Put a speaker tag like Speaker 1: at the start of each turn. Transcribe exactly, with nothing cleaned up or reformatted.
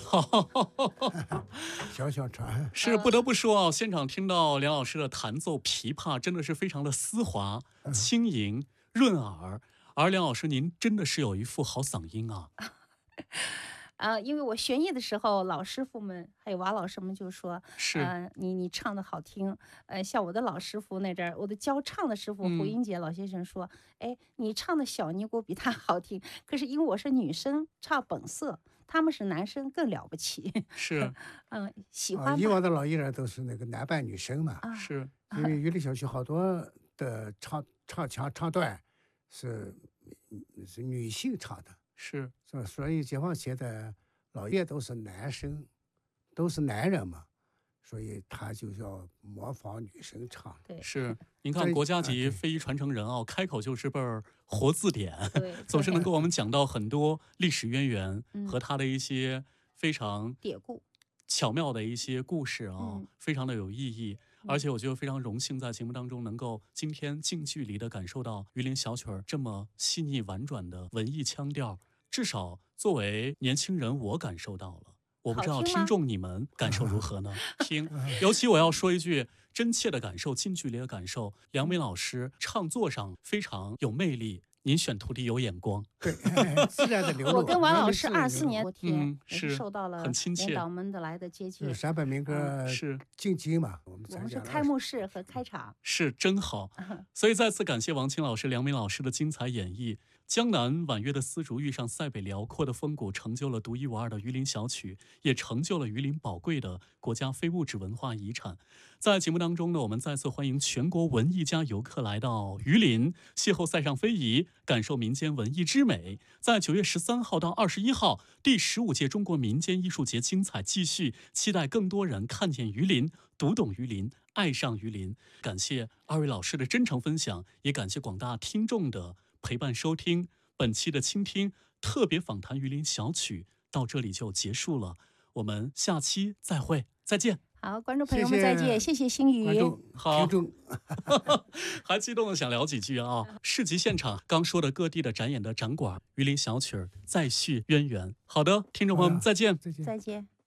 Speaker 1: 小小船
Speaker 2: 是不得不说啊，现场听到梁老师的弹奏琵琶，真的是非常的丝滑、轻盈、润耳。而梁老师，您真的是有一副好嗓音啊！
Speaker 3: 呃，因为我学艺的时候，老师傅们还有娃老师们就说，
Speaker 2: 是，
Speaker 3: 呃，你你唱的好听，呃，像我的老师傅那阵儿，我的教唱的师傅胡英杰老先生说，哎，你唱的小尼姑比他好听，可是因为我是女生，唱本色，他们是男生更了不起，
Speaker 2: 是，
Speaker 3: 嗯，喜
Speaker 1: 啊，
Speaker 3: 欢吧
Speaker 1: 以往的老艺人都是那个男扮女生嘛，
Speaker 3: 啊，
Speaker 2: 是，
Speaker 1: 因为榆林小区好多的唱唱腔唱段是是女性唱的，
Speaker 2: 是，
Speaker 1: 所所以解放前的老叶都是男生，都是男人嘛，所以他就要模仿女生唱。
Speaker 3: 对，
Speaker 2: 是。您看，
Speaker 1: 对
Speaker 2: 国家
Speaker 1: 啊对
Speaker 2: 级非遗传承人啊，开口就是本儿活字典，
Speaker 3: 对，
Speaker 2: 总是能给我们讲到很多历史渊源
Speaker 3: 嗯
Speaker 2: 和他的一些非常
Speaker 3: 典故，
Speaker 2: 巧妙的一些故事啊，
Speaker 3: 嗯
Speaker 2: 非常的有意义。而且我觉得非常荣幸，在节目当中能够今天近距离的感受到榆林小曲儿这么细腻婉转的文艺腔调，至少作为年轻人，我感受到了。我不知道
Speaker 3: 好听吗
Speaker 2: 听众你们感受如何呢？听，尤其我要说一句真切的感受、近距离的感受，梁明老师唱作上非常有魅力，您选徒弟有眼光。
Speaker 1: 对，自然的流露。
Speaker 3: 我跟王老师
Speaker 1: 自然流露
Speaker 3: 二四年昨天
Speaker 2: 嗯
Speaker 3: 也是
Speaker 2: 是
Speaker 3: 受到了
Speaker 2: 很亲切
Speaker 3: 领导们的来的接见
Speaker 1: 是，陕北民歌
Speaker 2: 是
Speaker 1: 进京嘛，我们
Speaker 3: 我们是
Speaker 1: 参加了
Speaker 3: 开幕式和开场。
Speaker 2: 是真好，所以再次感谢王清老师、梁明老师的精彩演绎。江南婉约的丝竹遇上塞北辽阔的风骨，成就了独一无二的榆林小曲，也成就了榆林宝贵的国家非物质文化遗产。在节目当中呢，我们再次欢迎全国文艺家游客来到榆林，邂逅塞上非遗，感受民间文艺之美。在九月十三号到二十一号，第十五届中国民间艺术节精彩继续，期待更多人看见榆林，读懂榆林，爱上榆林。感谢二位老师的真诚分享，也感谢广大听众的陪伴收听。本期的倾听特别访谈榆林小曲到这里就结束了，我们下期再会，再见。
Speaker 3: 好，观众朋友们
Speaker 1: 谢谢
Speaker 3: 再见，谢谢星宇。
Speaker 1: 观众、
Speaker 2: 好
Speaker 1: 听众。
Speaker 2: 还激动的想聊几句啊！市集现场刚说的各地的展演的展馆，榆林小曲儿再续渊源。好的，听众朋友们再见。
Speaker 1: 再见。
Speaker 3: 再见。